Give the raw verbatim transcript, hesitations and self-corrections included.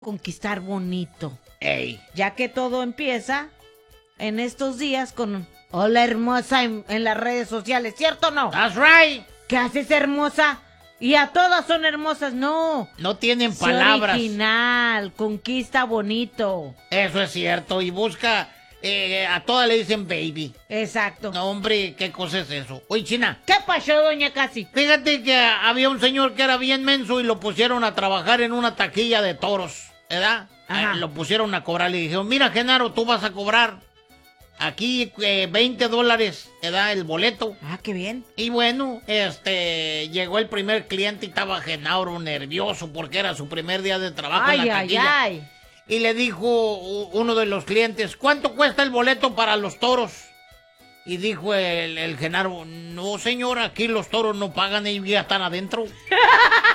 conquistar bonito. Ey. Ya que todo empieza en estos días con hola hermosa en, en las redes sociales, ¿cierto o no? That's right. ¿Qué haces hermosa? Y a todas son hermosas, no. No tienen Sé palabras. original, conquista bonito. Eso es cierto. Y busca, eh, a todas le dicen baby. Exacto. No, hombre, ¿qué cosa es eso? Oye, China. ¿Qué pasó, doña Casi? Fíjate que había un señor que era bien menso y lo pusieron a trabajar en una taquilla de toros, ¿verdad? Ajá. Eh, lo pusieron a cobrar. Le dijeron, mira, Genaro, tú vas a cobrar aquí eh, veinte dólares, ¿verdad? El boleto. Ah, qué bien. Y bueno, este, llegó el primer cliente y estaba Genaro nervioso porque era su primer día de trabajo Ay, en la ay, taquilla. ay. Y le dijo u- uno de los clientes, ¿cuánto cuesta el boleto para los toros? Y dijo el, el Genaro, no señor, aquí los toros no pagan, ellos ya están adentro.